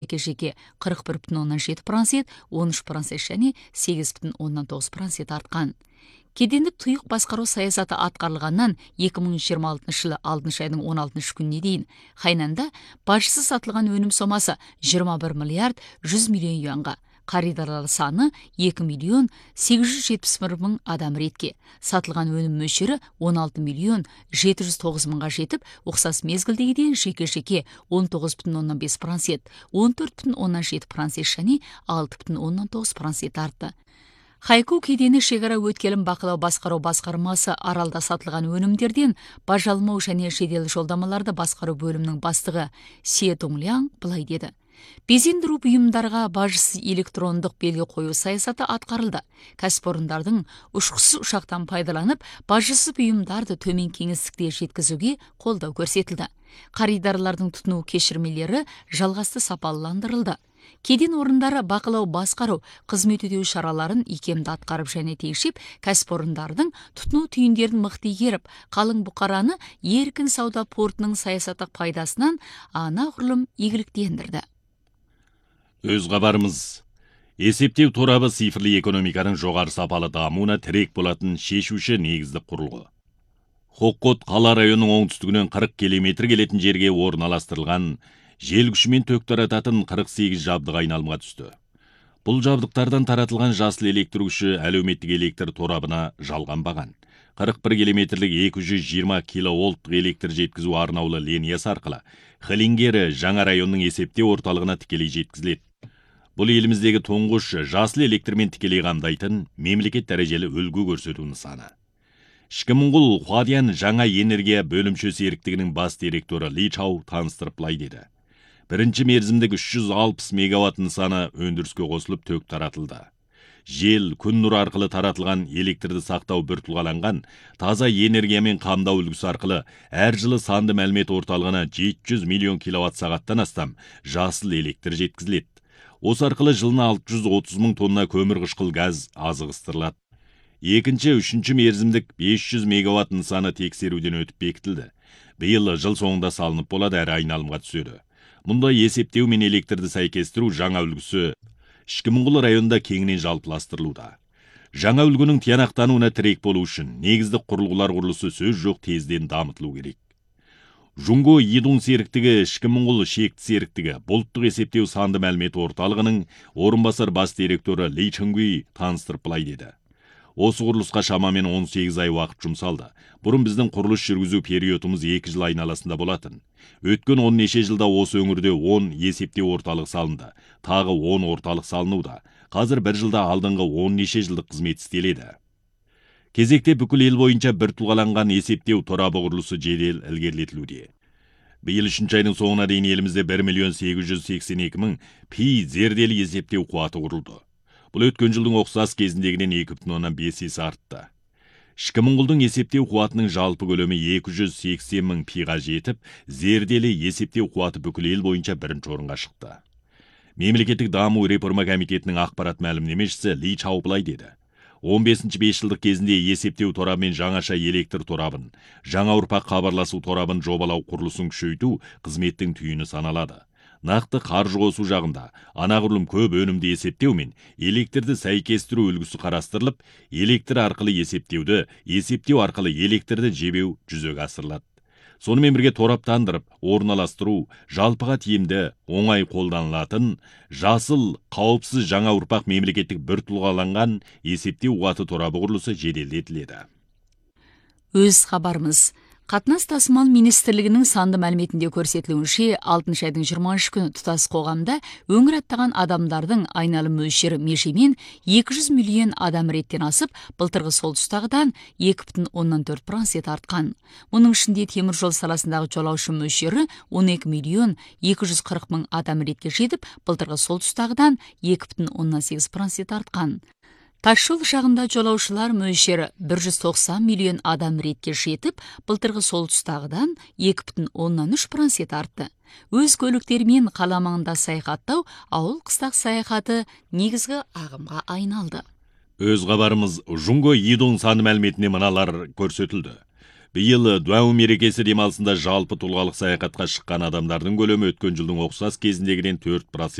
жеке 41,7%, 13% және 8,9% артқан. Кедендік тұйық басқару саясаты атқарылғаннан 2026 жылы 6 айдың 16 күніне дейін Хайнанда бажсыз сатылған өнім сомасы 21 миллиард 100 миллион юанға, қаридарлар саны 2 миллион 871 мың адам ретке, сатылған өнім мөлшері 16 миллион 709 мыңға жетіп, ұқсас мезгілдегіден жеке-жеке 19,5%, 14,7% және 6,9% артты. Хайку кедені шекара өткелін бақылау басқару басқармасы аралда сатылған өнімдерден бажалмау және жедел жолдамаларды басқару бөлімінің бастығы Се Тонгляң былай деді. Безендіру бұйымдарға бажсыз электрондық белгі қою саясаты атқарылды. Кәсіпорындардың ұшқышсыз ұшақтан пайдаланып, бажсыз бұйымдарды төмен кеңістікте жеткізуге қолдау көрсетілді. Қаридарлардың тұтыну кешірмелері жалғасты сапаландырылды. Кеден орындары бақылау басқару, қызмет өтеу шараларын икемді атқарып және тегшеп, кәсіпорындардың тұтыну түйіндерін мықты игеріп, қалың бұқараны еркін сауда портының саясаттық пайдасынан анағұрлым игіліктендірді. Өз хабарымыз. Есептеу торабы цифрлы экономиканың жоғары сапалы дамуына тірек болатын шешуші негізді құрылғы. Хоккот қала районының оңтүстігінен 40 километр келетін жерге орналастырылған жел күшімен ток тарататын 48 жабдық айналымға түсті. Бұл жабдықтардан таратылған жасыл электр күші әлеуметтік электр торабына жалғанбаған. 41 километрлік 220 киловольттық электр жеткізу арнаулы линиясы арқылы Хелингері жаңа районның есептеу орталығына тікелей жеткізіледі. Бұл еліміздегі тұңғыш жасыл электрмен тікелей қамтайтын мемлекет дәрежелі үлгі көрсету нысаны. Шкімұңғыл Хуадиян жаңа энергия бөлімшесі серіктігінің бас директоры Ли Чау таныстырып былай деді. Бірінші мерзімдік 360 мегаватт нысаны өндіріске қосылып ток таратылды. Жел, күн нұры арқылы таратылған электрді сақтау біртұлғаланған таза энергиямен қамдау үлгісі арқылы әр жылы санды мәлімет орталығына 700 миллион киловатт сағаттан астам жасыл электр жеткізіледі. Осы арқылы жылына 630 мың тонна көмір қышқыл газ азығыстырылады. Екінші, үшінші мерзімдік 500 мегаватт нысаны тексеруден өтіп бекітілді. Биыл жыл соңында салынып болады, әрі айналымға түседі. Мұнда есептеу мен электрді сәйкестіру жаңа үлгісі Шкімұңғыл районында кеңінен жалпыластырылуда. Жаңа үлгінің тиянақтануына тірек болу үшін негізді құрылғылар құрылысы сөз жоқ тезден дамытылу керек. Жунго Идун серіктігі Шкімұңғыл шекті серіктігі бұлттық есептеу санды мәлімет орталығының орынбасар бас директоры Ли Чыңгүй таныстырып былай деді. Осы құрылысқа шамамен 18 ай уақыт жұмсалды. Бұрын біздің құрылыс жүргізу периодымыз 2 жыл айналасында болатын. Өткен 10 неше жылда осы өңірде 10 есептеу орталық салынды. Тағы 10 орталық салынуда. Қазір бір жылда алдыңғы 10 неше жылдық қызмет істеледі. Кезекте бүкіл ел бойынша бір тұлғаланған есептеу торабы құрылысы жедел ілгерілетілуде. Биыл 3 айдың соңына дейін елімізде 1 миллион 882 мың пи зерделі есептеу қуаты құрылды. Бұл өткен жылдың ұқсас кезіндегінен 2,5 есе артты. Шкімұңғылдың есептеу қуатының жалпы көлемі 280 мың пиға жетіп, зерделі есептеу қуаты бүкіл ел бойынша бірінші орынға шықты. Мемлекеттік даму реформа комитетінің ақпарат мәлімдемешісі Ли Чау былай деді. 15-ші 5 жылдық кезінде есептеу торабымен жаңаша электр торабын, жаңа ұрпақ хабарласу торабын жобалау құрылысын күшейту қызметтің түйіні саналады. Нақты қаржы қосу жағында анағұрлым көп өнімді есептеу мен электрді сәйкестіру үлгісі қарастырылып, электр арқылы есептеуді, есептеу арқылы электрді жебеу жүзеге асырылады. Сонымен бірге тораптандырып, орналастыру, жалпыға тиімді, оңай қолданылатын, жасыл, қауіпсіз жаңа ұрпақ мемлекеттік бір тұлғаланған есептеу қуаты торабы құрылысы жеделдетіледі. Өз хабарымыз. Қатынас тасымал министрлігінің санды мәліметінде көрсетілуінше 6 айдың 23 күні тұтас қоғамда өңір аттаған адамдардың айналым мөлшері межемен 200 миллион адам реттен асып, былтырғы сол тұстағыдан 2,4% артқан. Оның ішінде темір жол саласындағы жолаушы мөлшері 12 миллион 240 мың адам ретке жетіп, былтырғы сол тұстағыдан 2,8% артқан. Тасжол жағында жолаушылар мөлшері 190 миллион адам ретке жетіп, былтырғы сол тұстағыдан 2,3% артты. Өз көліктермен қала маңында саяхаттау ауыл қыстақ саяхаты негізгі ағымға айналды. Өз хабарымыз Жунго Идун саны мәліметіне мыналар көрсетілді. Биыл Дуау мерекесі демалысында жалпы тұлғалық саяхатқа шыққан адамдардың көлемі өткен жылдың ұқсас кезіндегіден 4%